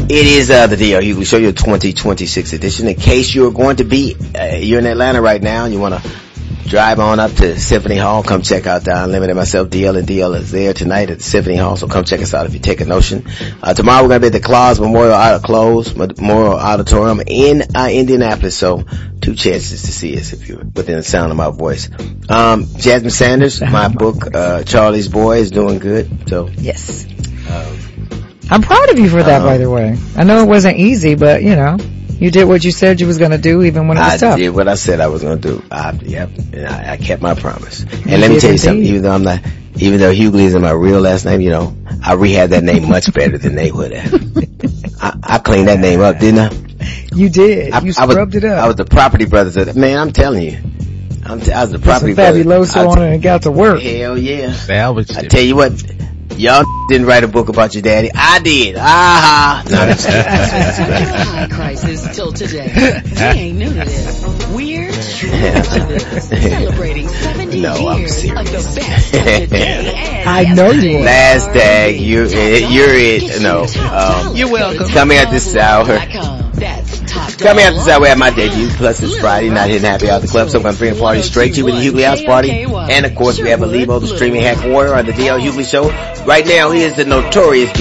It is the D.L. Hughley Show, your 2026 edition. In case you're going to be, you're in Atlanta right now and you want to drive on up to Symphony Hall, come check out the Unlimited. Myself, DL, and DL is there tonight at the Symphony Hall, so come check us out if you take a notion. Tomorrow we're going to be at the Claus Memorial Auditorium in Indianapolis, so 2 chances to see us if you're within the sound of my voice. Jasmine Sanders, my book, Charlie's Boy, is doing good, so. Yes. I'm proud of you for that, by the way. I know it wasn't easy, but you did what you said you was going to do even when it was tough. I did what I said I was going to do. I kept my promise. And let me tell you something, even though Hughley isn't my real last name, I rehabbed that name much better than they would have. I cleaned that name up, didn't I? You did. You scrubbed it up. I was the Property Brothers. Man, I'm telling you. I was the Property Brothers. Fabuloso on it and got to work. Hell yeah. I tell you what. Y'all didn't write a book about your daddy. I did. Aha. No, that's high crisis till today. He ain't new to this. Weird. Celebrating 70 years of the best of the day. I know you are. Last day, you're it. No. You're welcome. Coming at this hour. Coming after this hour, we have my debut. Plus, it's Friday, not hitting happy out the club, so I'm going to bring the party straight to you with the Hughley House Party. And, of course, we have Alibo, the streaming hack warrior on the DL Hughley Show. Right now, he is the notorious